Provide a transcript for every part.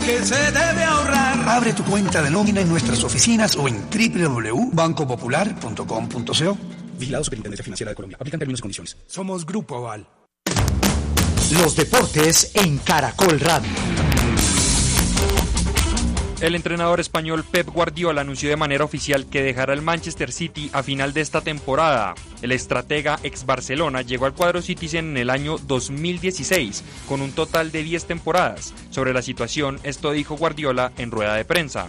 Que se debe ahorrar. Abre tu cuenta de nómina en nuestras oficinas o en www.bancopopular.com.co. Vigilado Superintendencia Financiera de Colombia. Aplican términos y condiciones. Somos Grupo Aval. Los deportes en Caracol Radio. El entrenador español Pep Guardiola anunció de manera oficial que dejará el Manchester City a final de esta temporada. El estratega ex Barcelona llegó al cuadro Citizen en el año 2016 con un total de 10 temporadas. Sobre la situación, esto dijo Guardiola en rueda de prensa.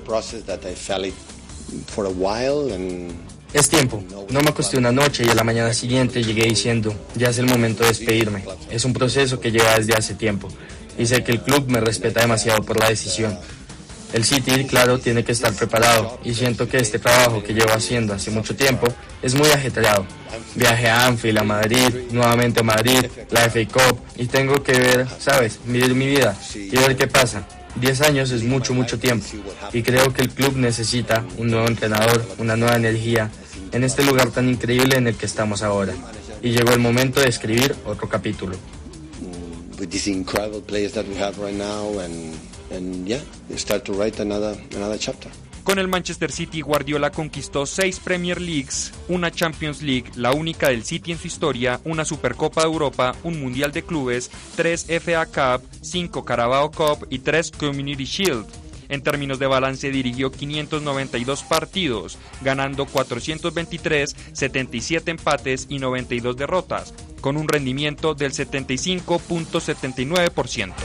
Es tiempo, no me acosté una noche y a la mañana siguiente llegué diciendo, ya es el momento de despedirme. Es un proceso que lleva desde hace tiempo y sé que el club me respeta demasiado por la decisión. El City, claro, tiene que estar preparado y siento que este trabajo que llevo haciendo hace mucho tiempo es muy ajetreado. Viaje a Anfield, a Madrid, nuevamente a Madrid, la FA Cup y tengo que ver, ¿sabes? Vivir mi vida y ver qué pasa. 10 años es mucho tiempo y creo que el club necesita un nuevo entrenador, una nueva energía en este lugar tan increíble en el que estamos ahora. Y llegó el momento de escribir otro capítulo. With these incredible players that we have right now and yeah, start to write another chapter. Con el Manchester City, Guardiola conquistó 6 Premier Leagues, una Champions League, la única del City en su historia, una Supercopa de Europa, un Mundial de Clubes, 3 FA Cup, 5 Carabao Cup y 3 Community Shield. En términos de balance dirigió 592 partidos, ganando 423, 77 empates y 92 derrotas, con un rendimiento del 75.79%.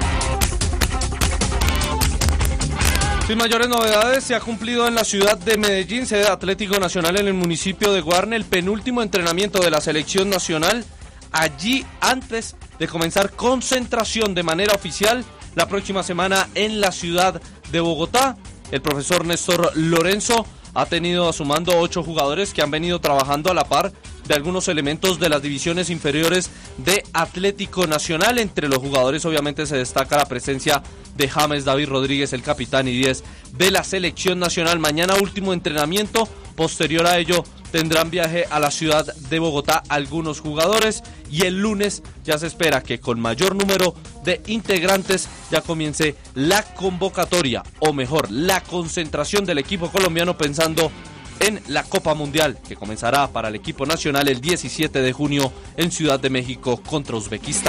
Sin mayores novedades, se ha cumplido en la ciudad de Medellín, sede de Atlético Nacional en el municipio de Guarne, el penúltimo entrenamiento de la selección nacional. Allí, antes de comenzar concentración de manera oficial, la próxima semana en la ciudad de Bogotá. El profesor Néstor Lorenzo ha tenido a su mando 8 jugadores que han venido trabajando a la par de algunos elementos de las divisiones inferiores de Atlético Nacional. Entre los jugadores obviamente se destaca la presencia de James David Rodríguez, el capitán y 10 de la selección nacional. Mañana último entrenamiento, posterior a ello tendrán viaje a la ciudad de Bogotá algunos jugadores y el lunes ya se espera que con mayor número de integrantes ya comience la convocatoria, o mejor, la concentración del equipo colombiano pensando en la Copa Mundial que comenzará para el equipo nacional el 17 de junio en Ciudad de México contra Uzbekistán.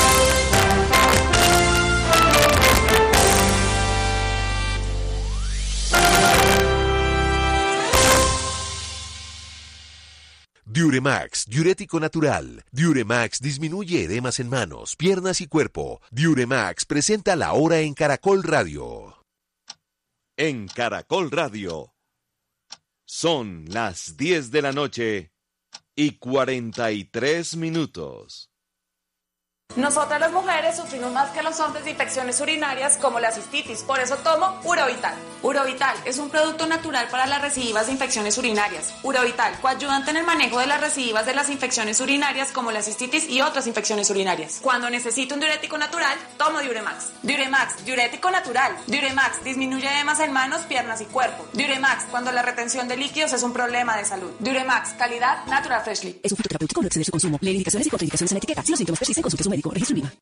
Diuremax, diurético natural. Diuremax disminuye edemas en manos, piernas y cuerpo. Diuremax presenta la hora en Caracol Radio. En Caracol Radio. Son las 10 de la noche y 43 minutos. Nosotras las mujeres sufrimos más que los hombres de infecciones urinarias como la cistitis, por eso tomo Urovital. Urovital es un producto natural para las recidivas de infecciones urinarias. Urovital, coayudante en el manejo de las recidivas de las infecciones urinarias como la cistitis y otras infecciones urinarias. Cuando necesito un diurético natural, tomo Diuremax. Diuremax, diurético natural. Diuremax disminuye edemas en manos, piernas y cuerpo. Diuremax, cuando la retención de líquidos es un problema de salud. Diuremax, calidad Natural Freshly. Es un fruto terapéutico, no exceder su consumo. Lee indicaciones y contraindicaciones en la etiqueta. Si los síntomas persisten, consulte a su médico. Registro INVIMA.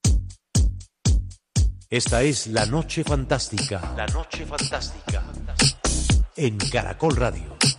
Esta es La Noche Fantástica. La Noche Fantástica. En Caracol Radio.